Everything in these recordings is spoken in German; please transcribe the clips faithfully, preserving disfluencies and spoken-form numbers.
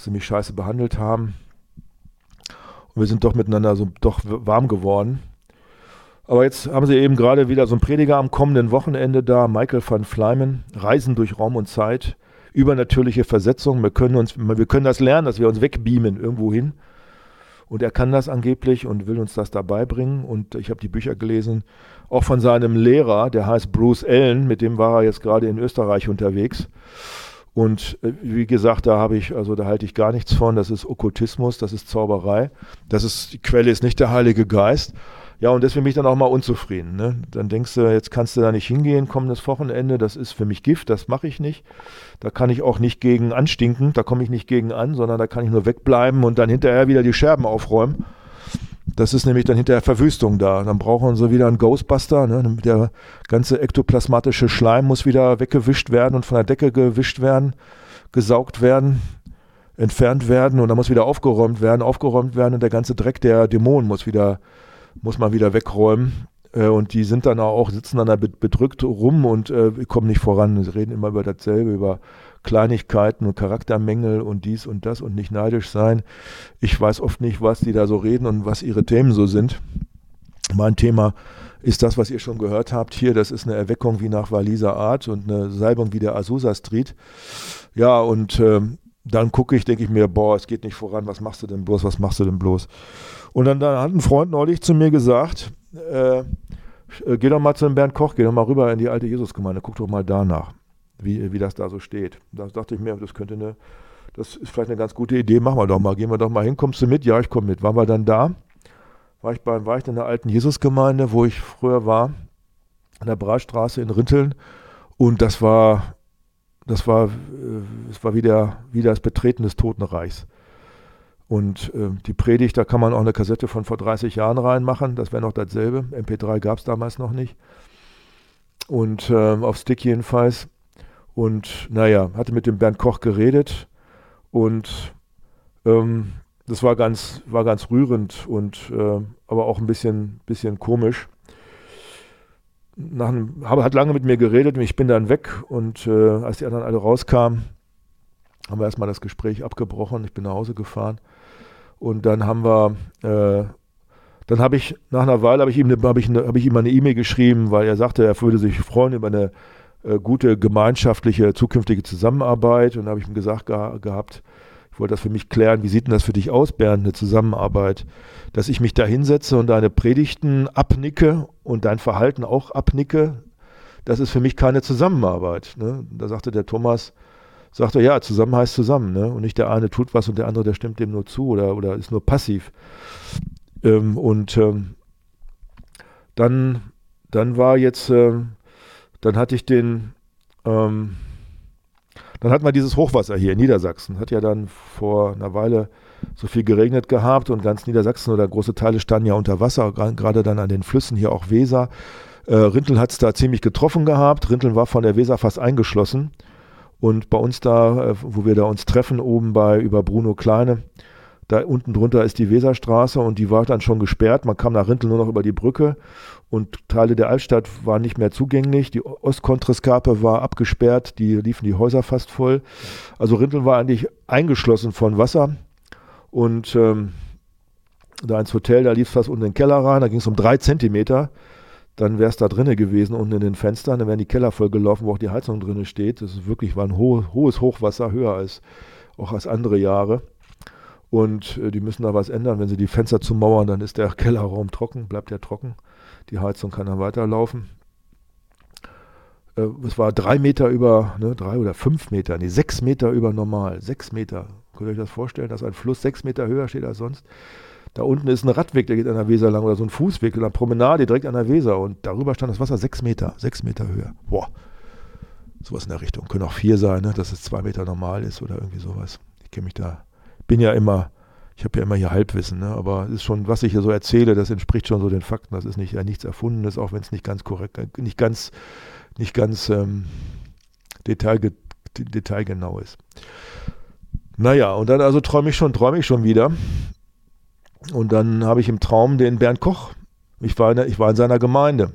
sie mich scheiße behandelt haben. Und wir sind doch miteinander so doch warm geworden. Aber jetzt haben sie eben gerade wieder so einen Prediger am kommenden Wochenende da, Michael van Fleimen, Reisen durch Raum und Zeit, übernatürliche Versetzung. Wir können uns, wir können das lernen, dass wir uns wegbeamen irgendwo hin. Und er kann das angeblich und will uns das dabei bringen. Und ich habe die Bücher gelesen, auch von seinem Lehrer, der heißt Bruce Allen, mit dem war er jetzt gerade in Österreich unterwegs. Und äh, wie gesagt, da habe ich, also da halte ich gar nichts von. Das ist Okkultismus, das ist Zauberei. Das ist, die Quelle ist nicht der Heilige Geist. Ja, und deswegen bin ich dann auch mal unzufrieden. Ne? Dann denkst du, jetzt kannst du da nicht hingehen, kommendes Wochenende, das ist für mich Gift, das mache ich nicht. Da kann ich auch nicht gegen anstinken, da komme ich nicht gegen an, sondern da kann ich nur wegbleiben und dann hinterher wieder die Scherben aufräumen. Das ist nämlich dann hinterher Verwüstung da. Dann brauchen sie wieder einen Ghostbuster. Ne? Der ganze ektoplasmatische Schleim muss wieder weggewischt werden und von der Decke gewischt werden, gesaugt werden, entfernt werden und dann muss wieder aufgeräumt werden, aufgeräumt werden und der ganze Dreck der Dämonen muss wieder muss man wieder wegräumen äh, und die sind dann auch, sitzen dann da bedrückt rum und äh, kommen nicht voran. Sie reden immer über dasselbe, über Kleinigkeiten und Charaktermängel und dies und das und nicht neidisch sein. Ich weiß oft nicht, was die da so reden und was ihre Themen so sind. Mein Thema ist das, was ihr schon gehört habt hier. Das ist eine Erweckung wie nach Waliser Art und eine Salbung wie der Azusa Street. Ja, und äh, dann gucke ich, denke ich mir, boah, es geht nicht voran, was machst du denn bloß, was machst du denn bloß? Und dann, dann hat ein Freund neulich zu mir gesagt, äh, geh doch mal zu dem Bernd Koch, geh doch mal rüber in die alte Jesusgemeinde, guck doch mal danach, wie, wie das da so steht. Da dachte ich mir, das könnte eine, das ist vielleicht eine ganz gute Idee, machen wir doch mal, gehen wir doch mal hin, kommst du mit? Ja, ich komme mit. Waren wir dann da, war ich, bei, war ich in der alten Jesusgemeinde, wo ich früher war, an der Breitstraße in Rinteln und das war, das war, das war wie, der, wie das Betreten des Totenreichs. Und äh, die Predigt, da kann man auch eine Kassette von vor dreißig Jahren reinmachen, das wäre noch dasselbe. M P drei gab es damals noch nicht. Und äh, auf Stick jedenfalls. Und naja, hatte mit dem Bernd Koch geredet und ähm, das war ganz, war ganz rührend und äh, aber auch ein bisschen, bisschen komisch. Nach einem, habe, hat lange mit mir geredet und ich bin dann weg und äh, als die anderen alle rauskamen, haben wir erstmal das Gespräch abgebrochen. Ich bin nach Hause gefahren und dann haben wir, äh, dann habe ich, nach einer Weile habe ich ihm, habe ich, habe ich ihm eine E-Mail geschrieben, weil er sagte, er würde sich freuen über eine äh, gute gemeinschaftliche zukünftige Zusammenarbeit und dann habe ich ihm gesagt ge- gehabt, ich wollte das für mich klären, wie sieht denn das für dich aus, Bernd, eine Zusammenarbeit, dass ich mich da hinsetze und deine Predigten abnicke und dein Verhalten auch abnicke, das ist für mich keine Zusammenarbeit. Ne? Da sagte der Thomas, sagt er, ja, zusammen heißt zusammen, ne? Und nicht der eine tut was und der andere, der stimmt dem nur zu oder, oder ist nur passiv. Ähm, und ähm, dann, dann war jetzt, ähm, dann hatte ich den, ähm, dann hatten wir dieses Hochwasser hier in Niedersachsen. Hat ja dann vor einer Weile so viel geregnet gehabt und ganz Niedersachsen oder große Teile standen ja unter Wasser, gerade dann an den Flüssen, hier auch Weser. Äh, Rinteln hat es da ziemlich getroffen gehabt. Rinteln war von der Weser fast eingeschlossen. Und bei uns da, wo wir da uns treffen, oben bei über Bruno Kleine, da unten drunter ist die Weserstraße und die war dann schon gesperrt. Man kam nach Rinteln nur noch über die Brücke und Teile der Altstadt waren nicht mehr zugänglich. Die Ostkontreskape war abgesperrt, die liefen die Häuser fast voll. Also Rinteln war eigentlich eingeschlossen von Wasser und ähm, da ins Hotel, da lief es fast unten in den Keller rein, da ging es um drei Zentimeter. Dann wäre es da drinnen gewesen, unten in den Fenstern, dann wären die Keller voll gelaufen, wo auch die Heizung drinnen steht. Das ist wirklich, war ein ho- hohes Hochwasser, höher als auch als andere Jahre. Und äh, die müssen da was ändern. Wenn sie die Fenster zumauern, dann ist der Kellerraum trocken, bleibt der trocken. Die Heizung kann dann weiterlaufen. Äh, es war drei Meter über, ne, drei oder fünf Meter, nee, sechs Meter über normal. Sechs Meter. Könnt ihr euch das vorstellen, dass ein Fluss sechs Meter höher steht als sonst? Da unten ist ein Radweg, der geht an der Weser lang oder so ein Fußweg oder eine Promenade direkt an der Weser und darüber stand das Wasser sechs Meter, sechs Meter höher. Boah, sowas in der Richtung. Können auch vier sein, ne? Dass es zwei Meter normal ist oder irgendwie sowas. Ich kenne mich da, bin ja immer, ich habe ja immer hier Halbwissen, ne? Aber es ist schon, was ich hier so erzähle, das entspricht schon so den Fakten. Das ist nicht ja, nichts Erfundenes, auch wenn es nicht ganz korrekt, nicht ganz, nicht ganz ähm, detailge, detailgenau ist. Naja, und dann also träume ich schon, träume ich schon wieder. Und dann habe ich im Traum den Bernd Koch. Ich war, in, ich war in seiner Gemeinde.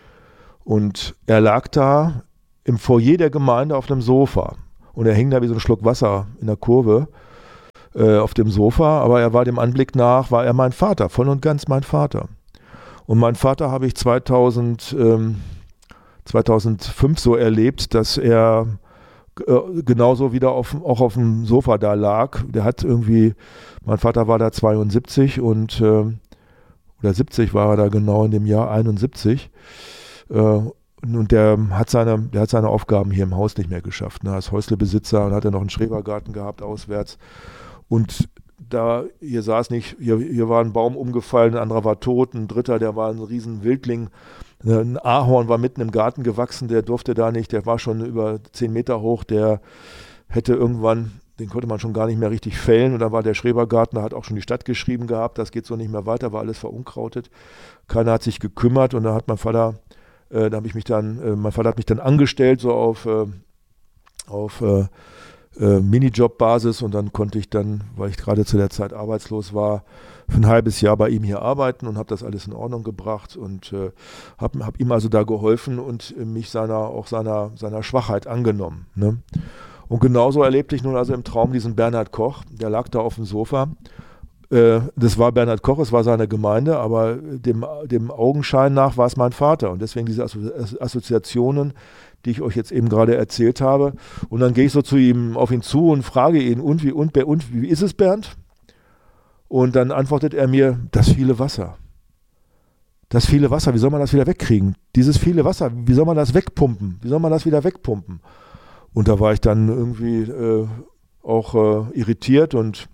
Und er lag da im Foyer der Gemeinde auf einem Sofa. Und er hing da wie so ein Schluck Wasser in der Kurve. äh, auf dem Sofa, aber er war dem Anblick nach, war er mein Vater, voll und ganz mein Vater. Und meinen Vater habe ich zweitausend, ähm, zweitausendfünf so erlebt, dass er äh, genauso wieder auf, auch auf dem Sofa da lag. Der hat irgendwie, mein Vater war da zweiundsiebzig und äh, oder siebzig war er da genau in dem Jahr, einundsiebzig. Äh, und der hat seine, der hat seine Aufgaben hier im Haus nicht mehr geschafft. Ne? Als Häuslebesitzer und hat er noch einen Schrebergarten gehabt auswärts. Und da, hier saß nicht, hier, hier war ein Baum umgefallen, ein anderer war tot, ein dritter, der war ein riesen Wildling. Ein Ahorn war mitten im Garten gewachsen, der durfte da nicht, der war schon über zehn Meter hoch, der hätte irgendwann, den konnte man schon gar nicht mehr richtig fällen. Und dann war der Schrebergarten, da hat auch schon die Stadt geschrieben gehabt, das geht so nicht mehr weiter, war alles verunkrautet. Keiner hat sich gekümmert und da hat mein Vater, äh, da habe ich mich dann, äh, mein Vater hat mich dann angestellt, so auf, äh, auf äh, äh, Minijob-Basis und dann konnte ich dann, weil ich gerade zu der Zeit arbeitslos war, für ein halbes Jahr bei ihm hier arbeiten und habe das alles in Ordnung gebracht und äh, habe hab ihm also da geholfen und äh, mich seiner, auch seiner, seiner Schwachheit angenommen. Ne? Und genauso erlebte ich nun also im Traum diesen Bernhard Koch, der lag da auf dem Sofa. Äh, das war Bernhard Koch, es war seine Gemeinde, aber dem, dem Augenschein nach war es mein Vater. Und deswegen diese Assozi- Assoziationen, die ich euch jetzt eben gerade erzählt habe. Und dann gehe ich so zu ihm auf ihn zu und frage ihn, und wie, und, und wie ist es, Bernd? Und dann antwortet er mir, das viele Wasser. Das viele Wasser, wie soll man das wieder wegkriegen? Dieses viele Wasser, wie soll man das wegpumpen? Wie soll man das wieder wegpumpen? Und da war ich dann irgendwie äh, auch äh, irritiert und,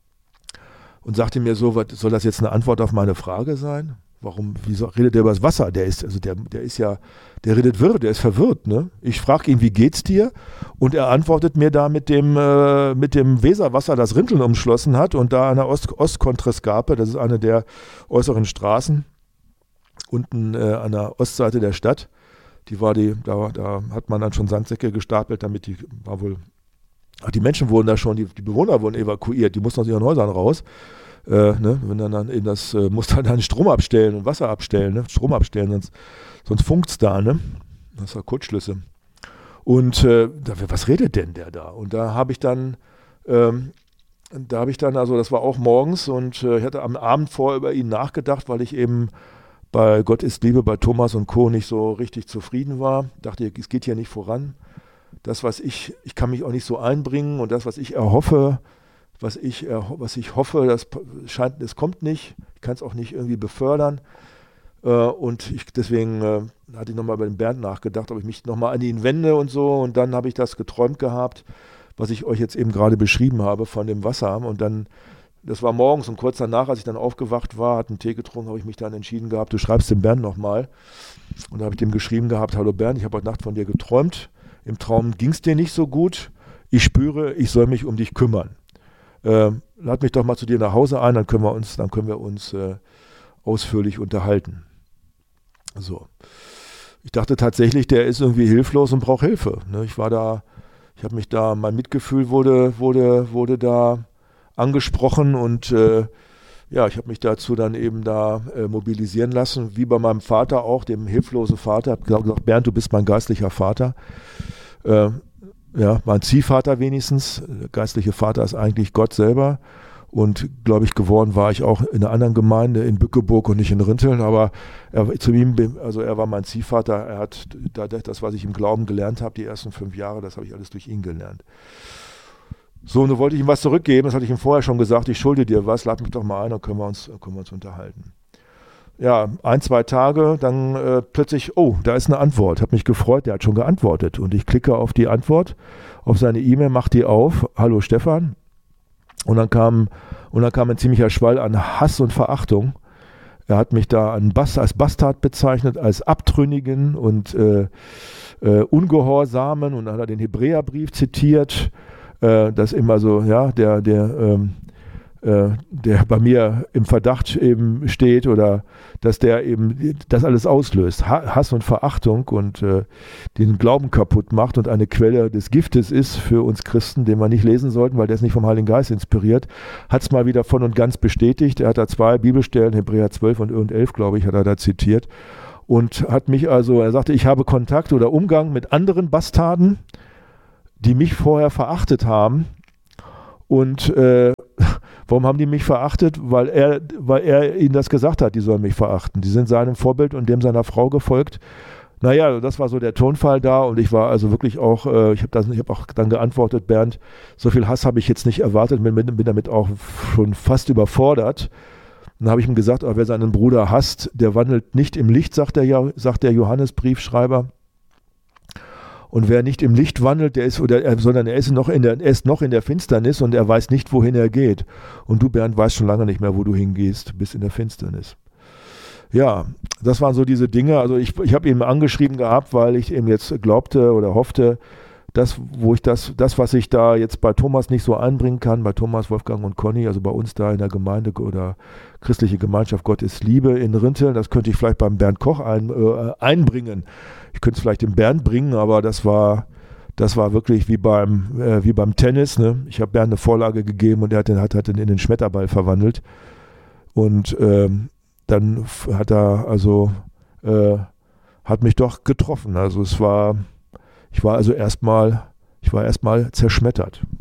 und sagte mir so, was, soll das jetzt eine Antwort auf meine Frage sein? Warum, wieso redet der über das Wasser? Der ist, also der, der ist ja, der redet wirr, der ist verwirrt, ne? Ich frage ihn, wie geht's dir? Und er antwortet mir da mit dem, äh, mit dem Weserwasser, das Rinteln umschlossen hat und da an der Ost, Ostkontrescarpe, das ist eine der äußeren Straßen, unten äh, an der Ostseite der Stadt. Die war die, da, da hat man dann schon Sandsäcke gestapelt, damit die, war wohl, ach, die Menschen wurden da schon, die, die Bewohner wurden evakuiert, die mussten aus ihren Häusern raus. Äh, ne, wenn dann, dann in das, äh, muss dann, dann Strom abstellen und Wasser abstellen, ne? Strom abstellen, sonst, sonst funkt's da, ne? Das war Kurzschlüsse. Und äh, da, was redet denn der da? Und da habe ich dann, ähm, da habe ich dann, also das war auch morgens und äh, ich hatte am Abend vorher über ihn nachgedacht, weil ich eben bei Gott ist Liebe, bei Thomas und Co. nicht so richtig zufrieden war. Dachte, es geht hier nicht voran. Das, was ich, ich kann mich auch nicht so einbringen und das, was ich erhoffe, was ich, was ich hoffe, das scheint, es kommt nicht. Ich kann es auch nicht irgendwie befördern. Äh, und ich, deswegen äh, hatte ich nochmal über den Bernd nachgedacht, ob ich mich nochmal an ihn wende und so. Und dann habe ich das geträumt gehabt, was ich euch jetzt eben gerade beschrieben habe von dem Wasser. Und dann, das war morgens und kurz danach, als ich dann aufgewacht war, hatte einen Tee getrunken, habe ich mich dann entschieden gehabt, du schreibst dem Bernd nochmal. Und da habe ich dem geschrieben gehabt, hallo Bernd, ich habe heute Nacht von dir geträumt. Im Traum ging es dir nicht so gut. Ich spüre, ich soll mich um dich kümmern. Äh, lad mich doch mal zu dir nach Hause ein, dann können wir uns, dann können wir uns äh, ausführlich unterhalten. So. Ich dachte tatsächlich, der ist irgendwie hilflos und braucht Hilfe. Ne? Ich war da, ich habe mich da, mein Mitgefühl wurde, wurde, wurde da angesprochen und äh, ja, ich habe mich dazu dann eben da äh, mobilisieren lassen, wie bei meinem Vater auch, dem hilflosen Vater. Ich habe gesagt, Bernd, du bist mein geistlicher Vater. Äh, Ja, mein Ziehvater wenigstens. Der geistliche Vater ist eigentlich Gott selber. Und glaube ich, geworden war ich auch in einer anderen Gemeinde in Bückeburg und nicht in Rinteln. Aber er, zu ihm, also er war mein Ziehvater. Er hat das, was ich im Glauben gelernt habe, die ersten fünf Jahre, das habe ich alles durch ihn gelernt. So, nun wollte ich ihm was zurückgeben. Das hatte ich ihm vorher schon gesagt. Ich schulde dir was. Lad mich doch mal ein, dann können wir uns, können wir uns unterhalten. Ja, ein, zwei Tage, dann äh, plötzlich, oh, da ist eine Antwort. Hat mich gefreut, der hat schon geantwortet. Und ich klicke auf die Antwort, auf seine E-Mail, mache die auf. Hallo Stefan. Und dann kam, und dann kam ein ziemlicher Schwall an Hass und Verachtung. Er hat mich da an Bas, als Bastard bezeichnet, als Abtrünnigen und äh, äh, Ungehorsamen. Und dann hat er den Hebräerbrief zitiert, äh, das immer so, ja, der, der, ähm, der bei mir im Verdacht eben steht oder dass der eben das alles auslöst. Hass und Verachtung und äh, den Glauben kaputt macht und eine Quelle des Giftes ist für uns Christen, den wir nicht lesen sollten, weil der ist nicht vom Heiligen Geist inspiriert, hat es mal wieder voll und ganz bestätigt. Er hat da zwei Bibelstellen, Hebräer zwölf und elf, glaube ich, hat er da zitiert und hat mich also, er sagte, ich habe Kontakt oder Umgang mit anderen Bastarden, die mich vorher verachtet haben und äh, Warum haben die mich verachtet? Weil er, weil er ihnen das gesagt hat, die sollen mich verachten. Die sind seinem Vorbild und dem seiner Frau gefolgt. Naja, das war so der Tonfall da und ich war also wirklich auch, äh, ich habe hab auch dann geantwortet, Bernd, so viel Hass habe ich jetzt nicht erwartet, bin, bin damit auch schon fast überfordert. Dann habe ich ihm gesagt, oh, wer seinen Bruder hasst, der wandelt nicht im Licht, sagt der, sagt der Johannesbriefschreiber. Und wer nicht im Licht wandelt, der ist, oder, sondern er ist, noch in der, er ist noch in der Finsternis und er weiß nicht, wohin er geht. Und du, Bernd, weißt schon lange nicht mehr, wo du hingehst, bist in der Finsternis. Ja, das waren so diese Dinge. Also ich, ich habe ihn angeschrieben gehabt, weil ich eben jetzt glaubte oder hoffte, dass, wo ich das, das, was ich da jetzt bei Thomas nicht so einbringen kann, bei Thomas, Wolfgang und Conny, also bei uns da in der Gemeinde oder christliche Gemeinschaft Gott ist Liebe in Rinteln, das könnte ich vielleicht beim Bernd Koch ein, äh, einbringen. Ich könnte es vielleicht dem Bernd bringen, aber das war, das war wirklich wie beim, äh, wie beim Tennis. Ne? Ich habe Bernd eine Vorlage gegeben und er hat den, hat, hat den in den Schmetterball verwandelt. Und ähm, dann hat er also, äh, hat mich doch getroffen. Also es war, ich war also erstmal, ich war erstmal zerschmettert.